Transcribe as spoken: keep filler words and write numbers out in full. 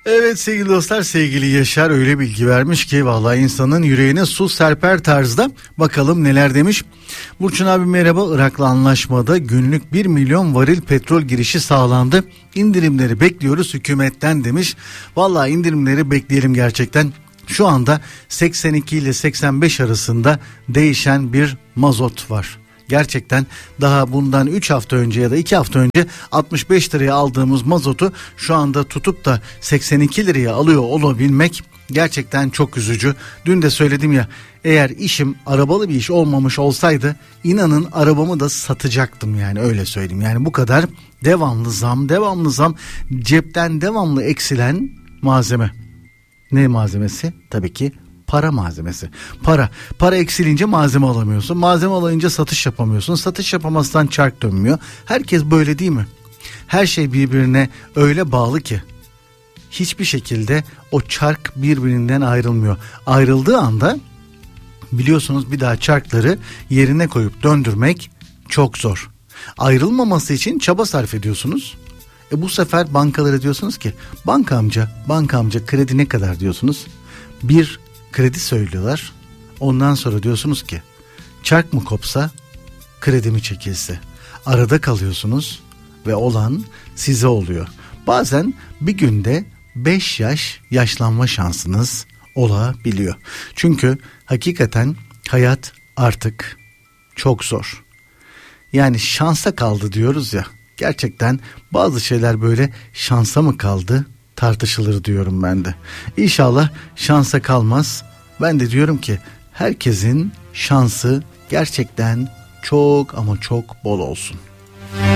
Evet sevgili dostlar, sevgili Yaşar öyle bilgi vermiş ki vallahi insanın yüreğine su serper tarzda. Bakalım neler demiş. Burçun abi merhaba, Irak'la anlaşmada günlük bir milyon varil petrol girişi sağlandı. İndirimleri bekliyoruz hükümetten demiş. Vallahi indirimleri bekleyelim gerçekten. Şu anda seksen iki ile seksen beş arasında değişen bir mazot var. Gerçekten daha bundan üç hafta önce ya da iki hafta önce altmış beş liraya aldığımız mazotu şu anda tutup da seksen iki liraya alıyor olabilmek gerçekten çok üzücü. Dün de söyledim ya, eğer işim arabalı bir iş olmamış olsaydı inanın arabamı da satacaktım, yani öyle söyleyeyim. Yani bu kadar devamlı zam, devamlı zam, cepten devamlı eksilen malzeme. Ne malzemesi? Tabii ki para malzemesi. Para. Para eksilince malzeme alamıyorsun. Malzeme alınca satış yapamıyorsun. Satış yapamazsan çark dönmüyor. Herkes böyle değil mi? Her şey birbirine öyle bağlı ki hiçbir şekilde o çark birbirinden ayrılmıyor. Ayrıldığı anda biliyorsunuz bir daha çarkları yerine koyup döndürmek çok zor. Ayrılmaması için çaba sarf ediyorsunuz. E bu sefer bankalara diyorsunuz ki banka amca, banka amca kredi ne kadar diyorsunuz. Bir kredi söylüyorlar. Ondan sonra diyorsunuz ki çark mı kopsa kredi mi çekilse. Arada kalıyorsunuz ve olan size oluyor. Bazen bir günde beş yaş yaşlanma şansınız olabiliyor. Çünkü hakikaten hayat artık çok zor. Yani şansa kaldı diyoruz ya. Gerçekten bazı şeyler böyle şansa mı kaldı tartışılır diyorum ben de. İnşallah şansa kalmaz. Ben de diyorum ki herkesin şansı gerçekten çok ama çok bol olsun.